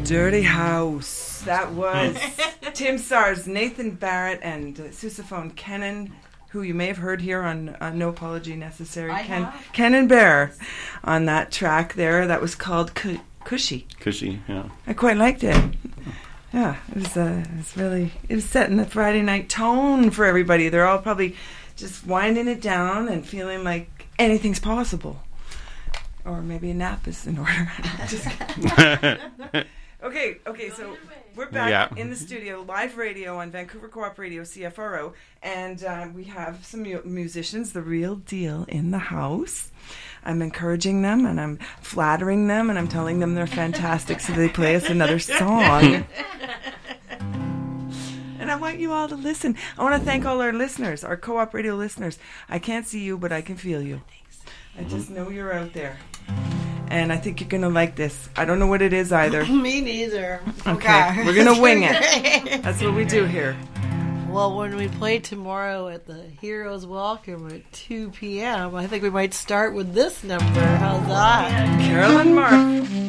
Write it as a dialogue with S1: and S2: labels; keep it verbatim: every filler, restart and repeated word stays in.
S1: Dirty House. That was Tim Sars, Nathan Barrett, and uh, sousaphone Kenan, who you may have heard here on uh, No Apology Necessary.
S2: I
S1: Ken,
S2: have.
S1: Kenan Bear on that track there. That was called Cu- Cushy.
S3: Cushy, yeah.
S1: I quite liked it. Yeah, it was, uh, it was really, it was setting the Friday night tone for everybody. They're all probably just winding it down and feeling like anything's possible. Or maybe a nap is in order. Just Okay, okay, so we're back
S3: Yeah.
S1: in the studio, live radio on Vancouver Co-op Radio, C F R O, and uh, we have some mu- musicians, the real deal, in the house. I'm encouraging them, and I'm flattering them, and I'm telling them they're fantastic, so they play us another song. And I want you all to listen. I want to thank all our listeners, our Co-op Radio listeners. I can't see you, but I can feel you. I just know you're out there. And I think you're going to like this. I don't know what it is either.
S2: Me neither.
S1: Okay, we're going to wing it. That's what we do here.
S2: Well, when we play tomorrow at the Heroes Welcome at two p.m., I think we might start with this number. How's that?
S1: Carolyn Mark.